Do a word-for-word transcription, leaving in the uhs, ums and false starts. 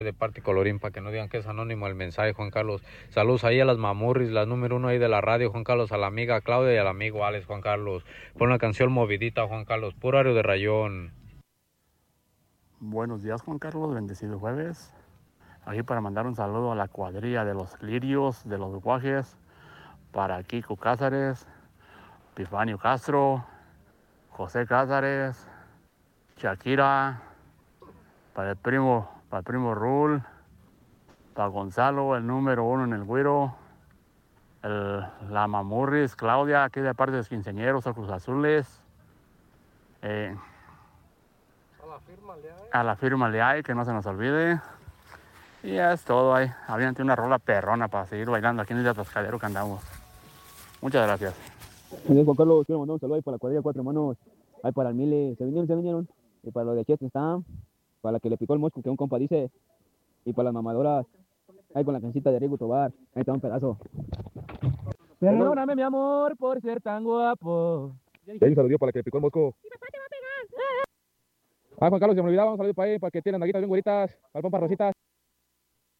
de parte Colorín, para que no digan que es anónimo el mensaje, Juan Carlos. Saludos ahí a las mamurris, la número uno ahí de la radio, Juan Carlos, a la amiga Claudia y al amigo Alex, Juan Carlos. Pon la canción movidita, Juan Carlos, puro horario de rayón. Buenos días, Juan Carlos, bendecido jueves. Aquí para mandar un saludo a la cuadrilla de los lirios, de los guajes, para Kiko Cázares, Epifanio Castro, José Cázares, Shakira, para el primo, para el primo Rul, para Gonzalo, el número uno en el güiro, el, la Mamurris, Claudia, aquí de parte de los quinceañeros, a Cruz Azules, eh, a la firma Leay, a la firma Leay, que no se nos olvide. Y ya es todo ahí. Habían una rola perrona para seguir bailando aquí en el atascadero que andamos. Muchas gracias. Gracias, Juan Carlos. Quiero mandar un saludo ahí para la cuadrilla Cuatro Hermanos. Ahí para el Mile. Se vinieron, se vinieron. Y para los de Chester están. Para la que le picó el mosco, que un compa dice. Y para las mamadoras. Ahí con la cancita de Rigo Tobar. Ahí está un pedazo. Perdóname, mi amor, por ser tan guapo. Y hay un saludo para la que le picó el mosco. Ah, Juan Carlos, se me olvidaba un saludo para ahí, para que tienen naguitas bien güeritas, para el pompa rositas.